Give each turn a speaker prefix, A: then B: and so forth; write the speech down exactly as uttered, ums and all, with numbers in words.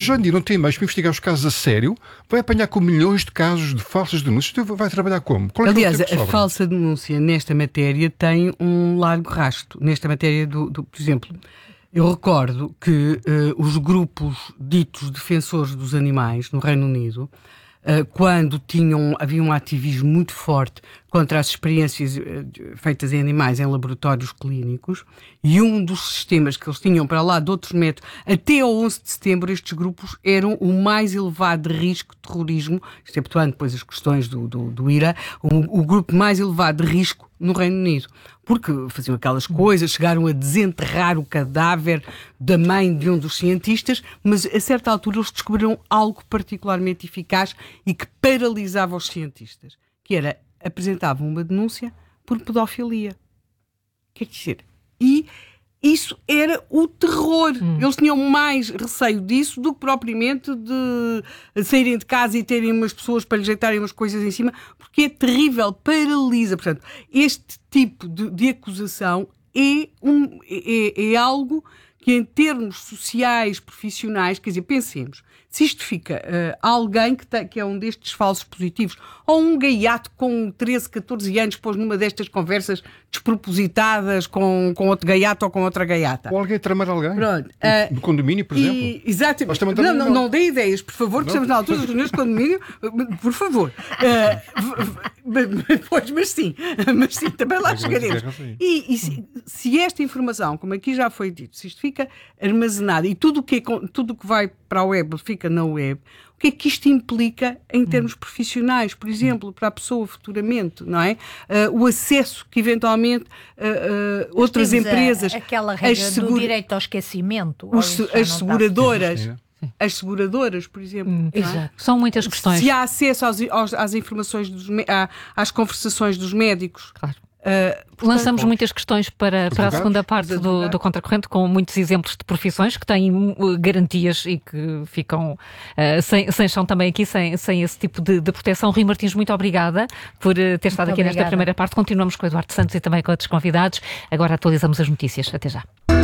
A: hoje em dia não tem mais para investigar os casos a sério, vai apanhar com milhões de casos de falsas denúncias, então vai trabalhar como? Qual é
B: Aliás,
A: que é o tempo que
B: a
A: sobra?
B: falsa denúncia nesta matéria tem um largo rasto. Nesta matéria, do, do por exemplo, eu recordo que uh, os grupos ditos defensores dos animais no Reino Unido, uh, quando tinham, havia um ativismo muito forte contra as experiências uh, feitas em animais em laboratórios clínicos, e um dos sistemas que eles tinham para lá de outros métodos, até ao onze de setembro, estes grupos eram o mais elevado de risco de terrorismo, exceptuando depois as questões do, do, do IRA, o, o grupo mais elevado de risco no Reino Unido, porque faziam aquelas coisas, chegaram a desenterrar o cadáver da mãe de um dos cientistas, mas a certa altura eles descobriram algo particularmente eficaz e que paralisava os cientistas, que era, apresentavam uma denúncia por pedofilia. Quer dizer, e isso era o terror. Hum. Eles tinham mais receio disso do que propriamente de saírem de casa e terem umas pessoas para lhes deitarem umas coisas em cima, porque é terrível, paralisa. Portanto, este tipo de, de acusação é, um, é, é algo que, em termos sociais, profissionais, quer dizer, pensemos, se isto fica uh, alguém que, tem, que é um destes falsos positivos, ou um gaiato com treze, catorze anos pôs numa destas conversas despropositadas com, com outro gaiato ou com outra gaiata.
A: Ou alguém tramar alguém.
B: Pronto.
A: Uh, no condomínio, por exemplo.
B: E, exatamente. Não, não, não dê ideias, por favor, que estamos na altura dos reuniões de condomínio. Por favor. Uh, pois, mas sim. Mas sim, também lá chegaremos. E, e se, se esta informação, como aqui já foi dito, se isto fica armazenado e tudo o que, é, tudo que vai para a web fica na web, o que é que isto implica em termos profissionais, por exemplo, para a pessoa futuramente, não é? Uh, o acesso que eventualmente uh, uh, outras empresas...
C: A, aquela regra segura... do direito ao esquecimento.
B: Os, as seguradoras... As seguradoras, por exemplo.
D: Hum, exato. É? São muitas questões.
B: Se há acesso aos, aos, às informações, dos, às conversações dos médicos...
D: Claro.
B: Uh, portanto,
D: lançamos muitas questões para, para a segunda parte do, do Contracorrente, com muitos exemplos de profissões que têm uh, garantias e que ficam uh, sem, sem chão também aqui, sem, sem esse tipo de, de proteção. Rui Martins, muito obrigada por uh, ter estado muito aqui obrigada. Nesta primeira parte. Continuamos com o Eduardo Santos e também com outros convidados. Agora atualizamos as notícias. Até já.